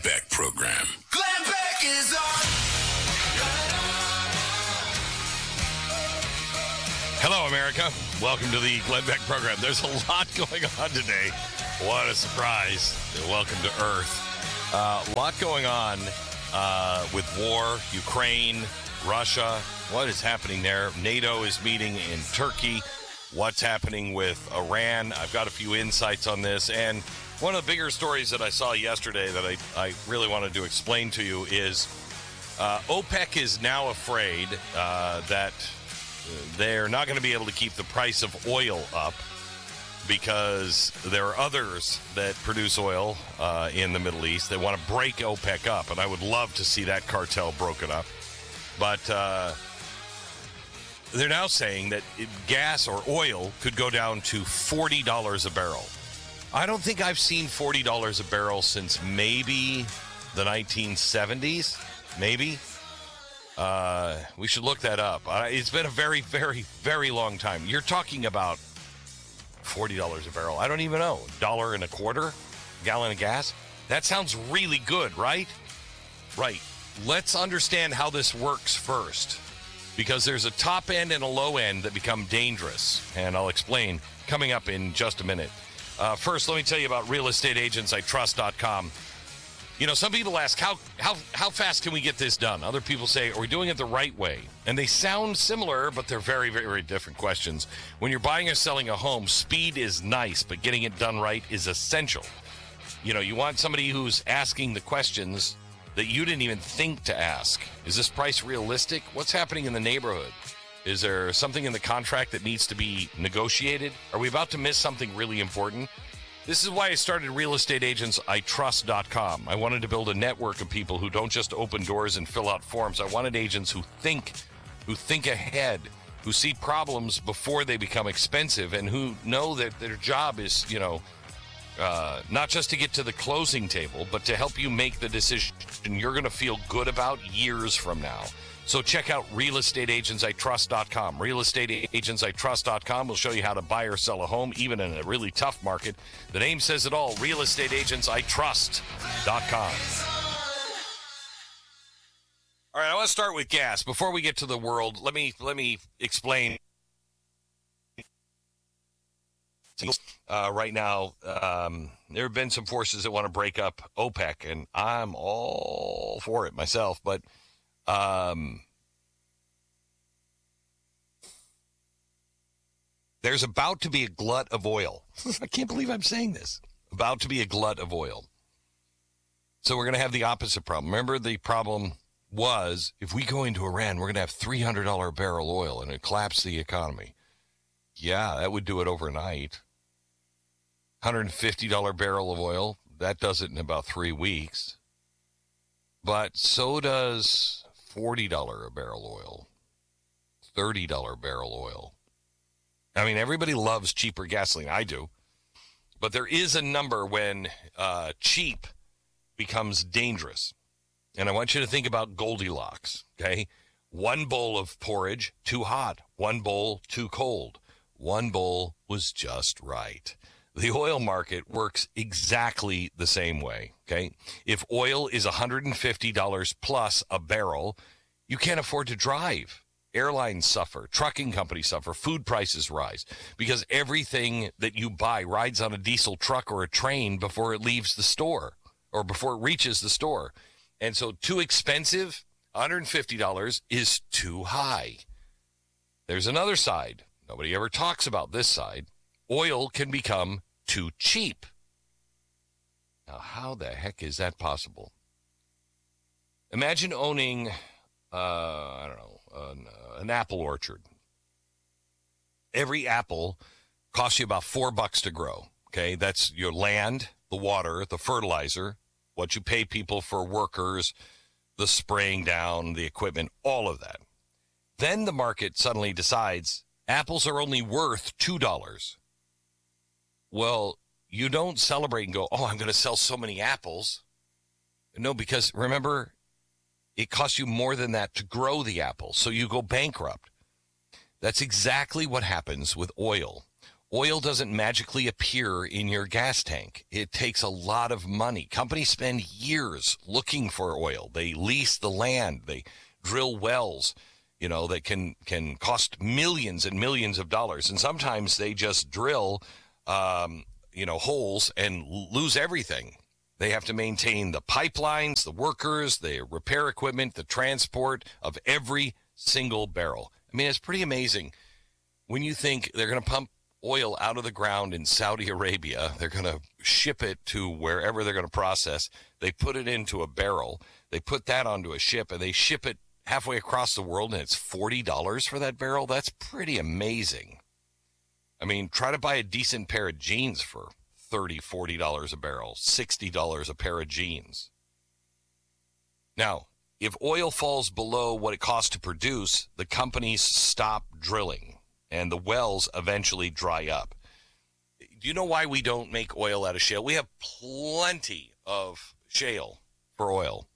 Beck Program. Glenn Beck is on. Hello, America. Welcome to the Glenn Beck Program. There's a lot going on today. What a surprise. Welcome to Earth. A lot going on with war, Ukraine, Russia. What is happening there? NATO is meeting in Turkey. What's happening with Iran? I've got a few insights on this. And one of the bigger stories that I saw yesterday that I really wanted to explain to you is OPEC is now afraid that they're not going to be able to keep the price of oil up because there are others that produce oil in the Middle East. They want to break OPEC up, and I would love to see that cartel broken up. But they're now saying that gas or oil could go down to $40 a barrel. I don't think I've seen $40 a barrel since maybe the 1970s, maybe. We should look that up. It's been a very, very, very long time. You're talking about $40 a barrel. I don't even know. $1.25 a gallon of gas? That sounds really good, right? Right. Let's understand how this works first, because there's a top end and a low end that become dangerous, and I'll explain coming up in just a minute. First, let me tell you about realestateagentsitrust.com. You know, some people ask, how fast can we get this done? Other people say, are we doing it the right way? And they sound similar, but they're very, very, very different questions. When you're buying or selling a home, speed is nice, but getting it done right is essential. You know, you want somebody who's asking the questions that you didn't even think to ask. Is this price realistic? What's happening in the neighborhood? Is there something in the contract that needs to be negotiated? Are we about to miss something really important? This is why I started realestateagentsitrust.com. I wanted to build a network of people who don't just open doors and fill out forms. I wanted agents who think ahead, who see problems before they become expensive, and who know that their job is, not just to get to the closing table, but to help you make the decision you're going to feel good about years from now. So check out realestateagentsitrust.com. Realestateagentsitrust.com will show you how to buy or sell a home, even in a really tough market. The name says it all, realestateagentsitrust.com. All right, I want to start with gas. Before we get to the world, let me explain. Right now, there have been some forces that want to break up OPEC, and I'm all for it myself, but there's about to be a glut of oil. I can't believe I'm saying this. About to be a glut of oil. So we're going to have the opposite problem. Remember, the problem was, if we go into Iran, we're going to have $300 a barrel oil, and it collapse the economy. Yeah, that would do it overnight. $150 barrel of oil, that does it in about 3 weeks. But so does $40 a barrel oil, $30 barrel oil. I mean, everybody loves cheaper gasoline. I do. But there is a number when cheap becomes dangerous. And I want you to think about Goldilocks, okay? One bowl of porridge, too hot. One bowl, too cold. One bowl was just right. The oil market works exactly the same way, okay? If oil is $150 plus a barrel, you can't afford to drive. Airlines suffer, trucking companies suffer, food prices rise, because everything that you buy rides on a diesel truck or a train before it leaves the store or before it reaches the store. And so too expensive, $150 is too high. There's another side. Nobody ever talks about this side. Oil can become too cheap. Now, how the heck is that possible? Imagine owning, an apple orchard. Every apple costs you about $4 to grow. Okay, that's your land, the water, the fertilizer, what you pay people for workers, the spraying down, the equipment, all of that. Then the market suddenly decides apples are only worth $2. Well, you don't celebrate and go, oh, I'm going to sell so many apples. No, because remember, it costs you more than that to grow the apple, so you go bankrupt. That's exactly what happens with oil. Oil doesn't magically appear in your gas tank. It takes a lot of money. Companies spend years looking for oil. They lease the land. They drill wells, that can cost millions and millions of dollars. And sometimes they just drill, holes and lose everything. They have to maintain the pipelines, the workers, the repair equipment, the transport of every single barrel. I mean, it's pretty amazing when you think they're going to pump oil out of the ground in Saudi Arabia. They're going to ship it to wherever they're going to process. They put it into a barrel. They put that onto a ship, and they ship it halfway across the world, and it's $40 for that barrel. That's pretty amazing. I mean, try to buy a decent pair of jeans for $30, $40 a barrel, $60 a pair of jeans. Now, if oil falls below what it costs to produce, the companies stop drilling, and the wells eventually dry up. Do you know why we don't make oil out of shale? We have plenty of shale for oil.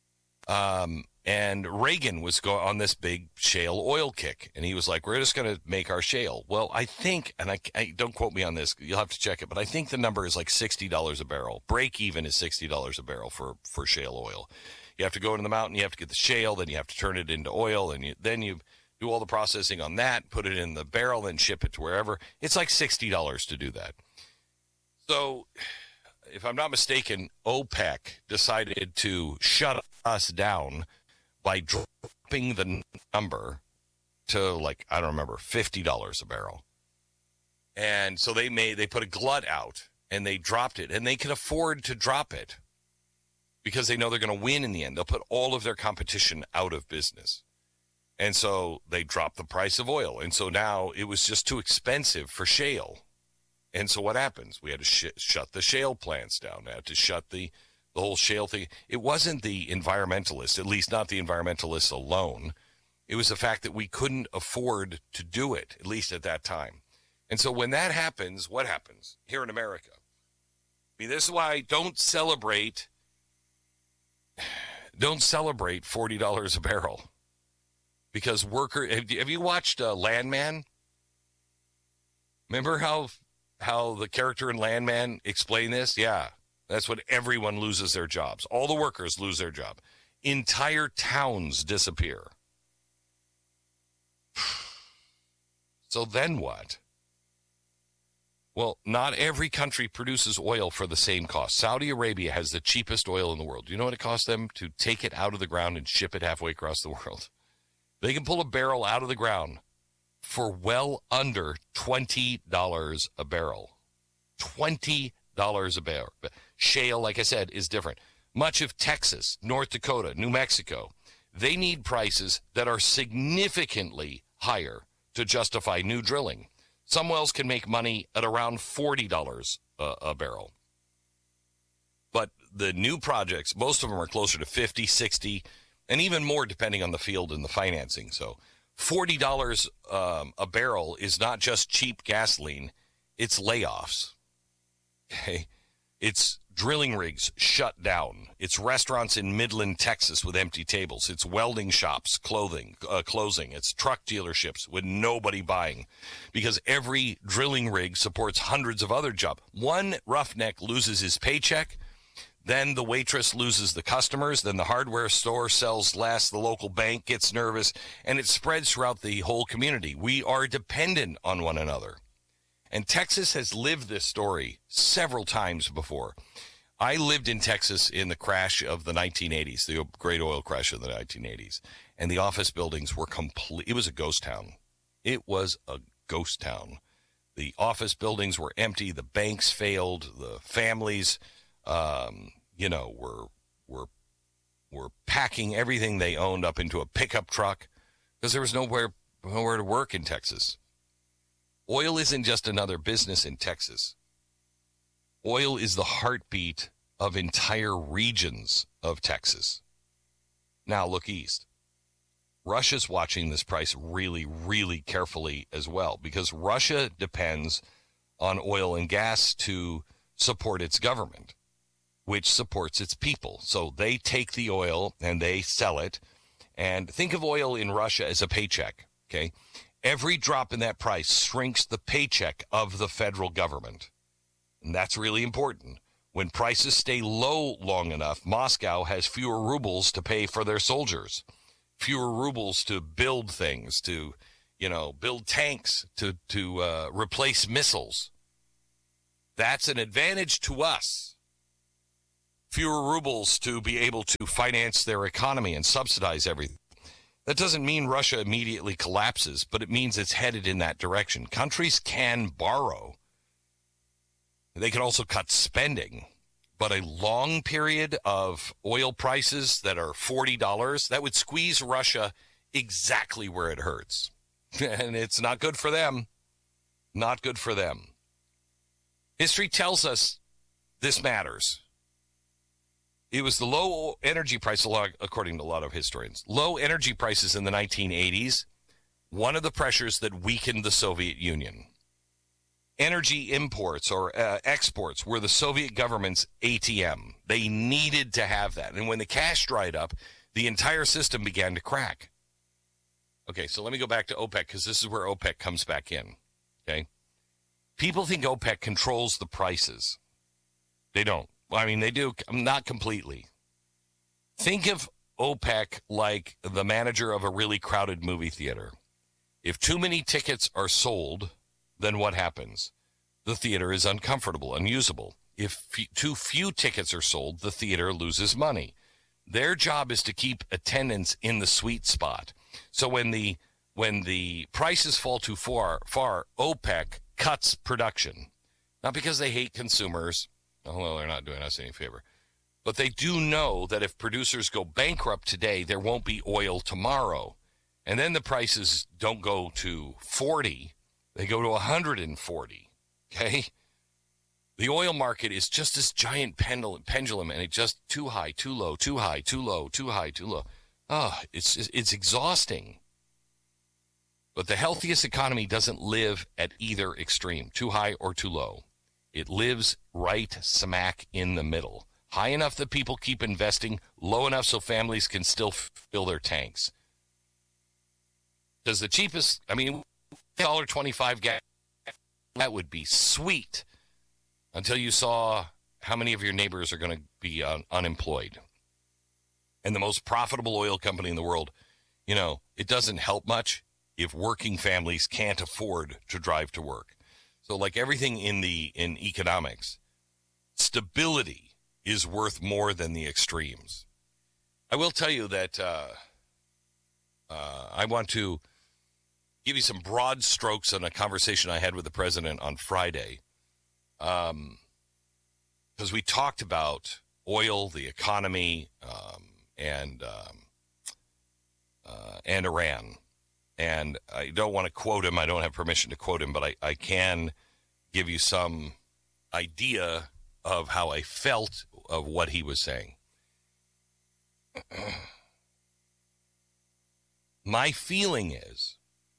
And Reagan was on this big shale oil kick, and he was like, we're just going to make our shale. Well, I think, and I don't quote me on this, you'll have to check it, but I think the number is like $60 a barrel. Break even is $60 a barrel for shale oil. You have to go into the mountain, you have to get the shale, then you have to turn it into oil, and then you do all the processing on that, put it in the barrel, then ship it to wherever. It's like $60 to do that. So, if I'm not mistaken, OPEC decided to shut us down by dropping the number to, like, I don't remember, $50 a barrel. And so they put a glut out, and they dropped it, and they can afford to drop it because they know they're going to win in the end. They'll put all of their competition out of business. And so they dropped the price of oil. And so now it was just too expensive for shale. And so what happens? We had to shut the shale plants down. We had to shut the whole shale thing. It wasn't the environmentalists, at least not the environmentalists alone. It was the fact that we couldn't afford to do it, at least at that time. And so when that happens, what happens here in America? I mean, this is why don't celebrate $40 a barrel. Because have you watched Landman? Remember how the character in Landman explained this? Yeah, that's when everyone loses their jobs. All the workers lose their job. Entire towns disappear. So then what? Well, not every country produces oil for the same cost. Saudi Arabia has the cheapest oil in the world. Do you know what it costs them to take it out of the ground and ship it halfway across the world? They can pull a barrel out of the ground for well under $20 a barrel. $20 a barrel. Shale, like I said, is different. Much of Texas, North Dakota, New Mexico, they need prices that are significantly higher to justify new drilling. Some wells can make money at around $40 a barrel. But the new projects, most of them are closer to 50, 60, and even more depending on the field and the financing. So $40 a barrel is not just cheap gasoline, it's layoffs. Okay? It's drilling rigs shut down. It's restaurants in Midland, Texas with empty tables. It's welding shops closing. It's truck dealerships with nobody buying because every drilling rig supports hundreds of other jobs. One roughneck loses his paycheck. Then the waitress loses the customers. Then the hardware store sells less. The local bank gets nervous. And it spreads throughout the whole community. We are dependent on one another. And Texas has lived this story several times before. I lived in Texas in the crash of the 1980s, the great oil crash of the 1980s. And the office buildings were complete. It was a ghost town. It was a ghost town. The office buildings were empty. The banks failed. The families were packing everything they owned up into a pickup truck because there was nowhere to work in Texas. Oil isn't just another business in Texas. Oil is the heartbeat of entire regions of Texas. Now look east. Russia's watching this price really, really carefully as well because Russia depends on oil and gas to support its government, which supports its people. So they take the oil and they sell it. And think of oil in Russia as a paycheck, okay? Every drop in that price shrinks the paycheck of the federal government. And that's really important. When prices stay low long enough, Moscow has fewer rubles to pay for their soldiers, fewer rubles to build things, to, build tanks, to replace missiles. That's an advantage to us. Fewer rubles to be able to finance their economy and subsidize everything. That doesn't mean Russia immediately collapses, but it means it's headed in that direction. Countries can borrow. They can also cut spending. But a long period of oil prices that are $40, that would squeeze Russia exactly where it hurts. And it's not good for them. Not good for them. History tells us this matters. It was the low energy price, according to a lot of historians, low energy prices in the 1980s, one of the pressures that weakened the Soviet Union. Energy imports or exports were the Soviet government's ATM. They needed to have that. And when the cash dried up, the entire system began to crack. Okay, so let me go back to OPEC because this is where OPEC comes back in. Okay? People think OPEC controls the prices. They don't. Well, I mean, they do. Not completely. Think of OPEC like the manager of a really crowded movie theater. If too many tickets are sold, then what happens? The theater is uncomfortable, unusable. If too few tickets are sold, the theater loses money. Their job is to keep attendance in the sweet spot. So when the prices fall too far, OPEC cuts production. Not because they hate consumers, although they're not doing us any favor. But they do know that if producers go bankrupt today, there won't be oil tomorrow. And then the prices don't go to 40. They go to 140, okay? The oil market is just this giant pendulum, and it's just too high, too low, too high, too low, too high, too low. Oh, it's exhausting. But the healthiest economy doesn't live at either extreme, too high or too low. It lives right smack in the middle. High enough that people keep investing, low enough so families can still fill their tanks. Because the cheapest, $1.25 gas, that would be sweet until you saw how many of your neighbors are going to be unemployed. And the most profitable oil company in the world, it doesn't help much if working families can't afford to drive to work. So like everything in economics, stability is worth more than the extremes. I will tell you that I want to give you some broad strokes on a conversation I had with the president on Friday. Because we talked about oil, the economy, and Iran. And I don't want to quote him. I don't have permission to quote him, but I can give you some idea of how I felt of what he was saying. My feeling is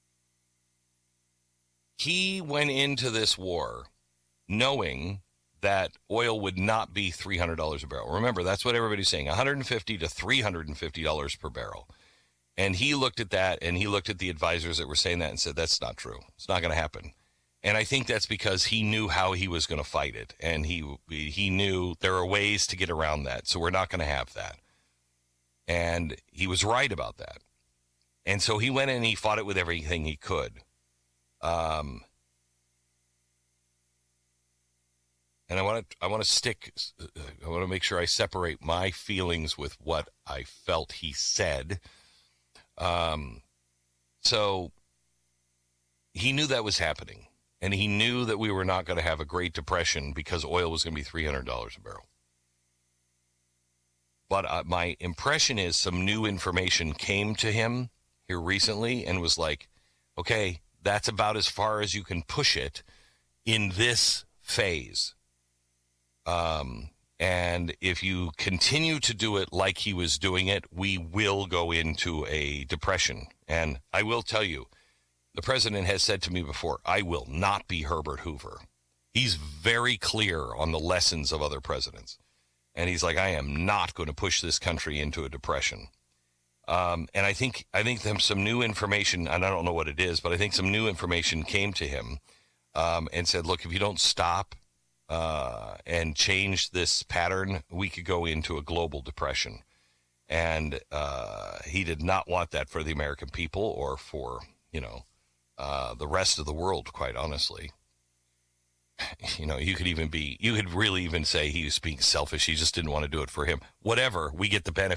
he went into this war knowing that oil would not be $300 a barrel. Remember, that's what everybody's saying, $150 to $350 per barrel. And he looked at that, and he looked at the advisors that were saying that and said, that's not true. It's not going to happen. And I think that's because he knew how he was going to fight it. And he knew there are ways to get around that. So we're not going to have that. And he was right about that. And so he went in and he fought it with everything he could. And I want to make sure I separate my feelings with what I felt he said. So he knew that was happening, and he knew that we were not going to have a Great Depression because oil was going to be $300 a barrel. But my impression is some new information came to him here recently and was like, okay, that's about as far as you can push it in this phase. And if you continue to do it like he was doing it, we will go into a depression. And I will tell you, the president has said to me before, I will not be Herbert Hoover. He's very clear on the lessons of other presidents. And he's like, I am not going to push this country into a depression. And I think some new information, and I don't know what it is, but I think some new information came to him and said, look, if you don't stop and change this pattern, we could go into a global depression. And he did not want that for the American people or for, the rest of the world, quite honestly. You could really even say he was being selfish. He just didn't want to do it for him. Whatever, we get the benefit.